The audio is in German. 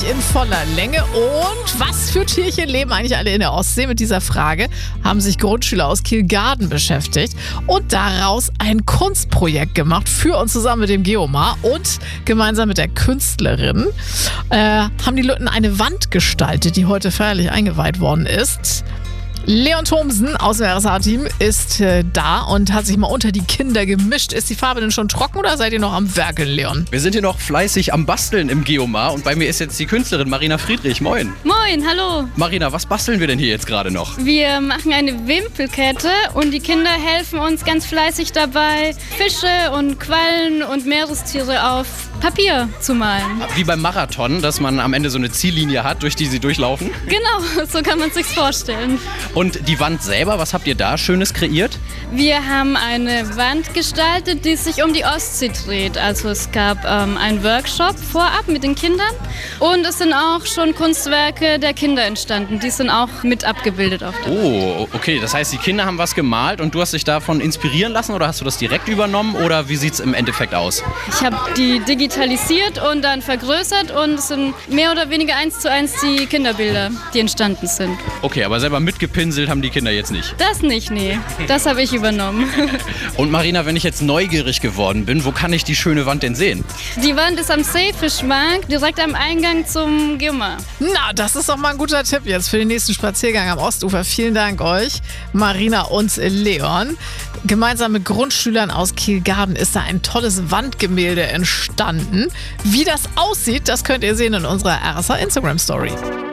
in voller Länge. Und was für Tierchen leben eigentlich alle in der Ostsee? Mit dieser Frage haben sich Grundschüler aus Kielgarden beschäftigt und daraus ein Kunstprojekt gemacht für und zusammen mit dem Geomar und gemeinsam mit der Künstlerin haben die Lütten eine Wand gestaltet, die heute feierlich eingeweiht worden ist. Leon Thomsen aus dem RSA-Team ist da und hat sich mal unter die Kinder gemischt. Ist die Farbe denn schon trocken oder seid ihr noch am Werkeln, Leon? Wir sind hier noch fleißig am Basteln im Geomar und bei mir ist jetzt die Künstlerin Marina Friedrich. Moin. Moin, hallo. Marina, was basteln wir denn hier jetzt gerade noch? Wir machen eine Wimpelkette und die Kinder helfen uns ganz fleißig dabei, Fische und Quallen und Meerestiere auf Papier zu malen. Wie beim Marathon, dass man am Ende so eine Ziellinie hat, durch die sie durchlaufen. Genau, so kann man es sich vorstellen. Und die Wand selber, was habt ihr da Schönes kreiert? Wir haben eine Wand gestaltet, die sich um die Ostsee dreht. Also es gab einen Workshop vorab mit den Kindern und es sind auch schon Kunstwerke der Kinder entstanden. Die sind auch mit abgebildet auf der Wand. Oh, okay. Das heißt, die Kinder haben was gemalt und du hast dich davon inspirieren lassen oder hast du das direkt übernommen oder wie sieht es im Endeffekt aus? Ich habe die digitalisiert und dann vergrößert und es sind mehr oder weniger 1:1 die Kinderbilder, die entstanden sind. Okay, aber selber mitgepinselt haben die Kinder jetzt nicht. Das nicht, nee. Das habe ich übernommen. Und Marina, wenn ich jetzt neugierig geworden bin, wo kann ich die schöne Wand denn sehen? Die Wand ist am Seefischmarkt, direkt am Eingang zum Geomar. Na, das ist doch mal ein guter Tipp jetzt für den nächsten Spaziergang am Ostufer. Vielen Dank euch, Marina und Leon. Gemeinsam mit Grundschülern aus Kielgarden ist da ein tolles Wandgemälde entstanden. Wie das aussieht, das könnt ihr sehen in unserer RSA Instagram Story.